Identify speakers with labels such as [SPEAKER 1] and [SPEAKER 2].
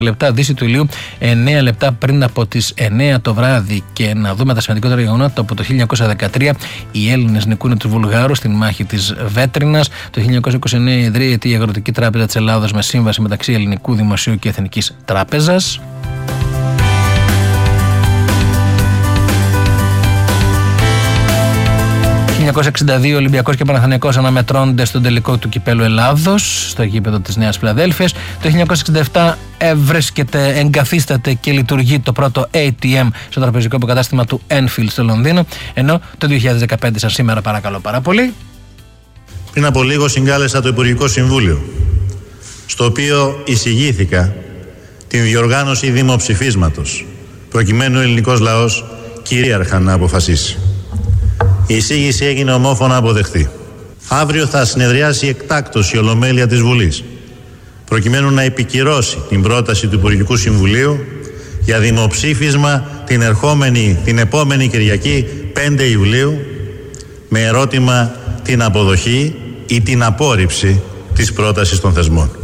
[SPEAKER 1] λεπτά Δύση του Ηλίου, 9 λεπτά πριν από τις 9 το βράδυ. Και να δούμε τα σημαντικότερα γεγονότα. Από το 1913 οι Έλληνες νικούν τους Βουλγάρους στην μάχη της Βέτρινας. Το 1929 ιδρύεται η Αγροτική Τράπεζα της Ελλάδος με σύμβαση μεταξύ Ελληνικού Δημοσίου και Εθνικής Τράπεζας. Το 1962 Ολυμπιακός και Παναθηναϊκός αναμετρώνονται στον τελικό του Κυπέλλου Ελλάδος στο γήπεδο της Νέας Φιλαδέλφειας. Το 1967 εγκαθίσταται και λειτουργεί το πρώτο ATM στο τραπεζικό υποκατάστημα του Enfield στο Λονδίνο. Ενώ το 2015, σαν σήμερα, παρακαλώ πάρα πολύ.
[SPEAKER 2] Πριν από λίγο συγκάλεσα το Υπουργικό Συμβούλιο, στο οποίο εισηγήθηκα την διοργάνωση δημοψηφίσματος, προκειμένου ο ελληνικός λαός κυρίαρχα να αποφασίσει. Η εισήγηση έγινε ομόφωνα αποδεκτή. Αύριο θα συνεδριάσει εκτάκτως η Ολομέλεια της Βουλής, προκειμένου να επικυρώσει την πρόταση του Υπουργικού Συμβουλίου για δημοψήφισμα την επόμενη Κυριακή 5 Ιουλίου με ερώτημα την αποδοχή ή την απόρριψη της πρότασης των θεσμών.